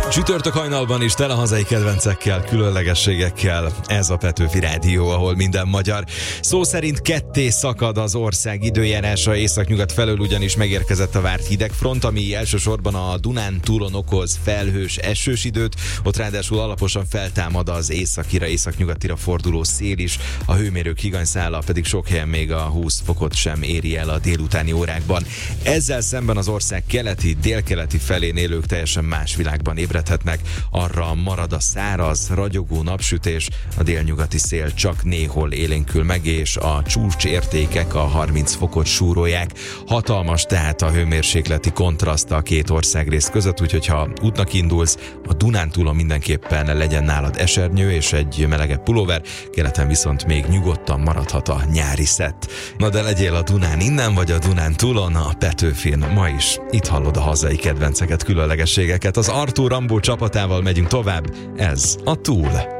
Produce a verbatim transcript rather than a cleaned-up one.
Csütörtök hajnalban is tele hazai kedvencekkel, különlegességekkel. Ez a Petőfi Rádió, ahol minden magyar. Szó szerint ketté szakad az ország időjárása, északnyugat felől ugyanis megérkezett a várt hidegfront, ami elsősorban a Dunántúlon okoz felhős, esős időt, ott ráadásul alaposan feltámad az északira, északnyugatira forduló szél is, a hőmérők higanyszála pedig sok helyen még a húsz fokot sem éri el a délutáni órákban. Ezzel szemben az ország keleti, délkeleti felén élők teljesen más világban ébredhetnek, arra marad a száraz, ragyogó napsütés, a délnyugati szél csak néhol élénkül meg, és a csúcs értékek a harminc fokot súrolják. Hatalmas tehát a hőmérsékleti kontraszt a két országrész között, úgyhogy ha útnak indulsz, a Dunántúlon mindenképpen legyen nálad esernyő és egy melegebb pulóver, keleten viszont még nyugodtan maradhat a nyári szett. Na de legyél a Dunán innen, vagy a Dunántúlon, a Petőfin ma is. Itt hallod a hazai kedvenceket, különlegességeket. Az Artúr Rambó csapatával megyünk tovább, ez a Túl.